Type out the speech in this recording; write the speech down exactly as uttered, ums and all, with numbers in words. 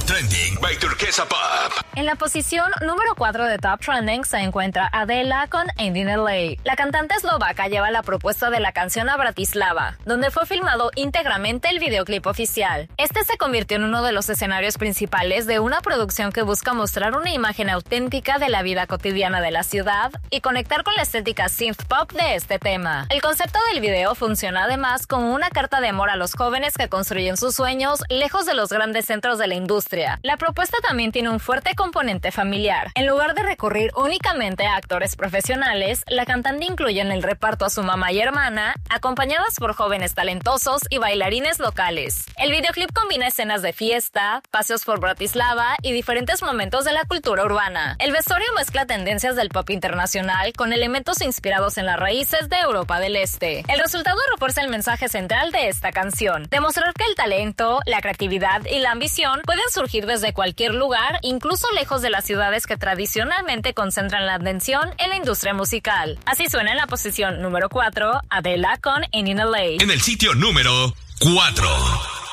Trending by Turquesa Pop. En la posición número cuatro de Top Trending se encuentra Adela con Ain't in L A. La cantante eslovaca lleva la propuesta de la canción a Bratislava, donde fue filmado íntegramente el videoclip oficial. Este se convirtió en uno de los escenarios principales de una producción que busca mostrar una imagen auténtica de la vida cotidiana de la ciudad y conectar con la estética synth pop de este tema. El concepto del video funciona además como una carta de amor a los jóvenes que construyen sus sueños lejos de los grandes centros de la industria. La propuesta también tiene un fuerte componente familiar. En lugar de recurrir únicamente a actores profesionales, la cantante incluye en el reparto a su mamá y hermana, acompañadas por jóvenes talentosos y bailarines locales. El videoclip combina escenas de fiesta, paseos por Bratislava y diferentes momentos de la cultura urbana. El vestuario mezcla tendencias del pop internacional con elementos inspirados en las raíces de Europa del Este. El resultado refuerza el mensaje central de esta canción: demostrar que el talento, la creatividad y la ambición pueden surgir desde cualquier lugar, incluso lejos de las ciudades que tradicionalmente concentran la atención en la industria musical. Así suena en la posición número cuatro, Adela con Ain't in L A. En el sitio número cuatro.